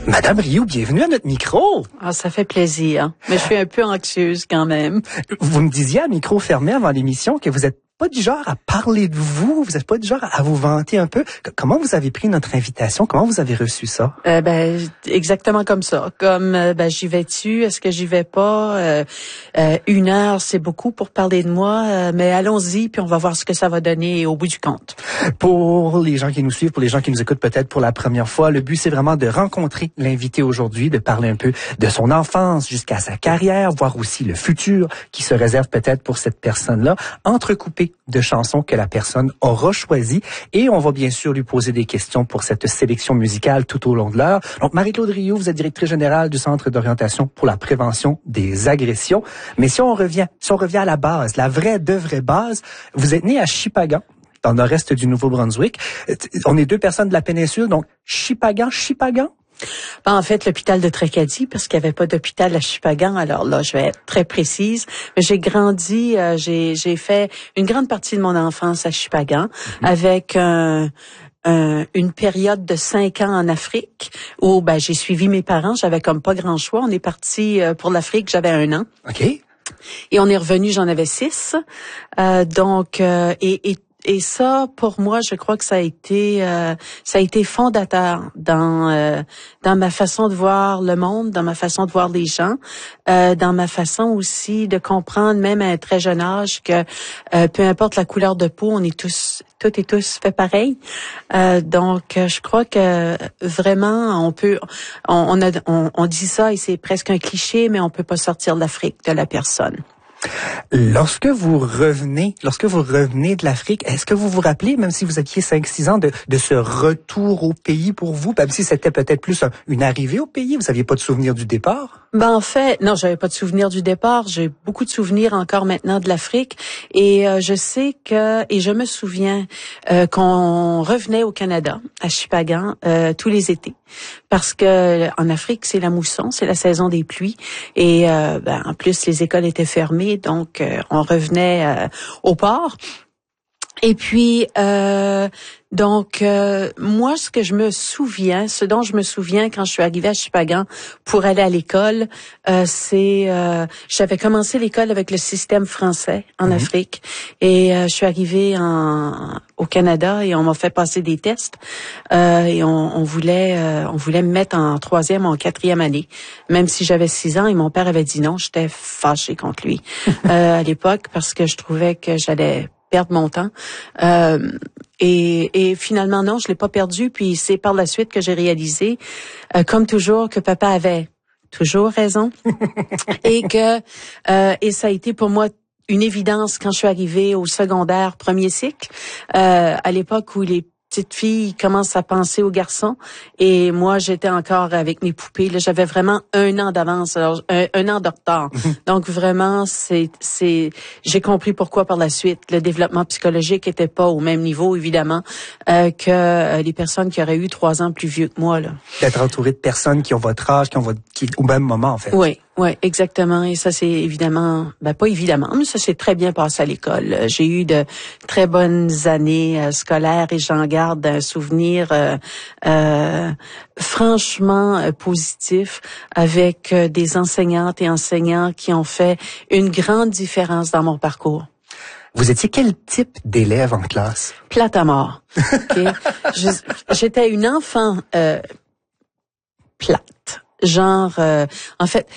Madame Rioux, bienvenue à notre micro. Ah, ça fait plaisir, mais je suis un peu anxieuse quand même. Vous me disiez à micro fermé avant l'émission que vous êtes pas du genre à parler de vous, vous êtes pas du genre à vous vanter un peu. Comment vous avez pris notre invitation? Comment vous avez reçu ça? Exactement comme ça. Comme j'y vais-tu? Est-ce que j'y vais pas? 1 heure, c'est beaucoup pour parler de moi, mais allons-y, puis on va voir ce que ça va donner au bout du compte. Pour les gens qui nous suivent, pour les gens qui nous écoutent peut-être pour la première fois, le but c'est vraiment de rencontrer l'invité aujourd'hui, de parler un peu de son enfance jusqu'à sa carrière, voir aussi le futur qui se réserve peut-être pour cette personne-là, entrecoupé de chansons que la personne aura choisies. Et on va bien sûr lui poser des questions pour cette sélection musicale tout au long de l'heure. Donc, Marie-Claude Rioux, vous êtes directrice générale du Centre d'orientation pour la prévention des agressions. Mais si on revient à la base, la vraie base, vous êtes né à Shippagan, dans le nord-est du Nouveau-Brunswick. On est 2 personnes de la péninsule, donc Shippagan. En fait, l'hôpital de Tracadie, parce qu'il n'y avait pas d'hôpital à Shippagan. Alors là, je vais être très précise. J'ai grandi, j'ai fait une grande partie de mon enfance à Shippagan, avec une période de 5 ans en Afrique où j'ai suivi mes parents. J'avais comme pas grand choix. On est parti pour l'Afrique. J'avais 1 an. OK. Et on est revenu. J'en avais 6. Et ça, pour moi, je crois que ça a été fondateur dans ma façon de voir le monde, dans ma façon de voir les gens, dans ma façon aussi de comprendre, même à un très jeune âge, que peu importe la couleur de peau, on est toutes et tous fait pareil. Donc, je crois que vraiment, on dit ça et c'est presque un cliché, mais on peut pas sortir de l'Afrique de la personne. Lorsque vous revenez de l'Afrique, est-ce que vous vous rappelez, même si vous aviez 5-6 ans, de ce retour au pays pour vous, même si c'était peut-être plus une arrivée au pays, vous n'aviez pas de souvenir du départ? En fait, non, j'avais pas de souvenir du départ. J'ai beaucoup de souvenirs encore maintenant de l'Afrique. Et je me souviens qu'on revenait au Canada, à Shippagan, tous les étés. Parce que en Afrique, c'est la mousson, c'est la saison des pluies. Et en plus, les écoles étaient fermées, donc on revenait au port. Et puis, moi, ce dont je me souviens quand je suis arrivée à Shippagan pour aller à l'école, j'avais commencé l'école avec le système français en Afrique et je suis arrivée au Canada et on m'a fait passer des tests et on voulait me mettre en 3e ou en 4e année, même si j'avais 6 ans et mon père avait dit non. J'étais fâchée contre lui à l'époque parce que je trouvais que j'allais perdre mon temps. Et finalement, non, je l'ai pas perdu. Puis c'est par la suite que j'ai réalisé, comme toujours, que papa avait toujours raison. et ça a été pour moi une évidence quand je suis arrivée au secondaire premier cycle, à l'époque où les petites filles commencent à penser aux garçons et moi j'étais encore avec mes poupées là, j'avais vraiment 1 an d'avance, alors un an de retard. Donc vraiment j'ai compris pourquoi par la suite le développement psychologique était pas au même niveau évidemment que les personnes qui auraient eu 3 ans plus vieux que moi là. D'être entouré de personnes qui ont votre âge, qui au même moment en fait. Oui, exactement. Et ça, c'est évidemment, pas évidemment, mais ça s'est très bien passé à l'école. J'ai eu de très bonnes années scolaires et j'en garde un souvenir franchement positif avec des enseignantes et enseignants qui ont fait une grande différence dans mon parcours. Vous étiez quel type d'élève en classe? Plate à mort. Okay? J'étais une enfant plate. Genre, en fait,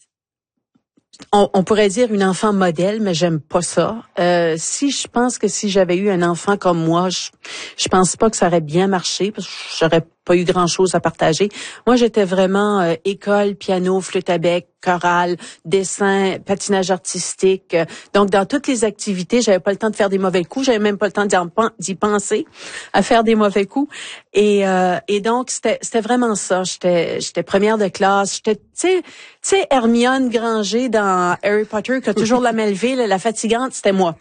on pourrait dire une enfant modèle, mais j'aime pas ça. Je pense que si j'avais eu un enfant comme moi, je pense pas que ça aurait bien marché parce que j'aurais pas eu grand-chose à partager. Moi, j'étais vraiment école, piano, flûte à bec, chorale, dessin, patinage artistique. Donc, dans toutes les activités, j'avais pas le temps de faire des mauvais coups. J'avais même pas le temps d'y penser à faire des mauvais coups. Et donc, c'était vraiment ça. J'étais première de classe. J'étais, tu sais, Hermione Granger dans Harry Potter, qui a toujours la main levée, la fatigante, c'était moi.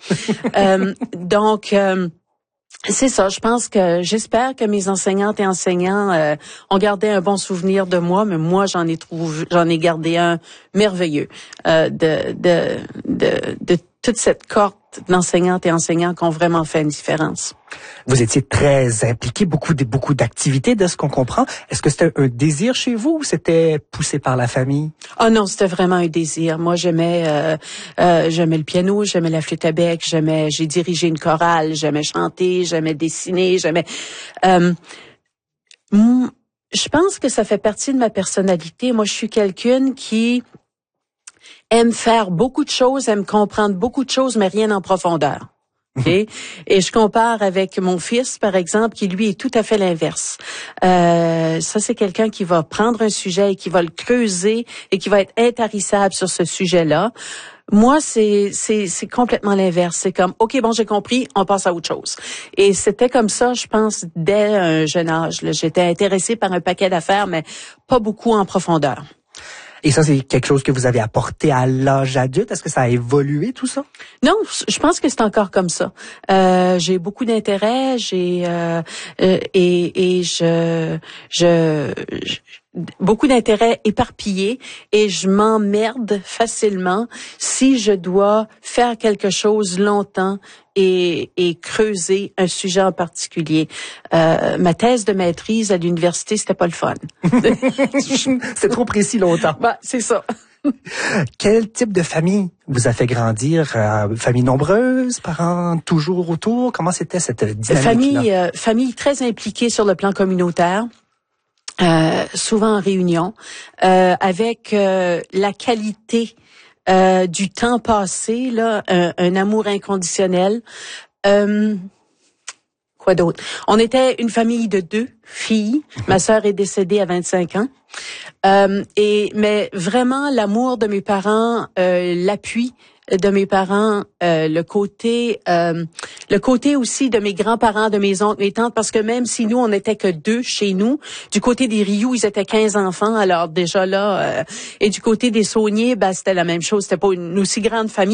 C'est ça, j'espère que mes enseignantes et enseignants ont gardé un bon souvenir de moi, mais moi j'en ai gardé un merveilleux de toute cette cohorte d'enseignantes et enseignants qui ont vraiment fait une différence. Vous étiez très impliqué, beaucoup d'activités de ce qu'on comprend. Est-ce que c'était un désir chez vous ou c'était poussé par la famille? Oh non, c'était vraiment un désir. Moi, j'aimais le piano, j'aimais la flûte à bec, j'ai dirigé une chorale, j'aimais chanter, j'aimais dessiner, je pense que ça fait partie de ma personnalité. Moi, je suis quelqu'un qui aime faire beaucoup de choses, aime comprendre beaucoup de choses, mais rien en profondeur. Okay? Et je compare avec mon fils, par exemple, qui lui est tout à fait l'inverse. Ça, c'est quelqu'un qui va prendre un sujet et qui va le creuser et qui va être intarissable sur ce sujet-là. Moi, c'est complètement l'inverse. C'est comme, OK, bon, j'ai compris, on passe à autre chose. Et c'était comme ça, je pense, dès un jeune âge. Là. J'étais intéressée par un paquet d'affaires, mais pas beaucoup en profondeur. Et ça, c'est quelque chose que vous avez apporté à l'âge adulte. Est-ce que ça a évolué, tout ça? Non, je pense que c'est encore comme ça. J'ai beaucoup d'intérêt, beaucoup d'intérêts éparpillés et je m'emmerde facilement si je dois faire quelque chose longtemps et creuser un sujet en particulier. Ma thèse de maîtrise à l'université, c'était pas le fun. C'est trop précis longtemps. Bah, c'est ça. Quel type de famille vous a fait grandir? Famille nombreuse, parents toujours autour? Comment c'était cette dynamique-là? Famille très impliquée sur le plan communautaire. Souvent en réunion, avec la qualité du temps passé, là, un amour inconditionnel. Quoi d'autre? On était une famille de 2 filles. Ma sœur est décédée à 25 ans. Mais vraiment l'amour de mes parents, l'appui de mes parents, le côté aussi de mes grands-parents, de mes oncles, mes tantes, parce que même si nous, on n'était que 2 chez nous, du côté des Rioux, ils étaient 15 enfants, alors déjà là, et du côté des Sauniers, c'était la même chose, c'était pas une aussi grande famille.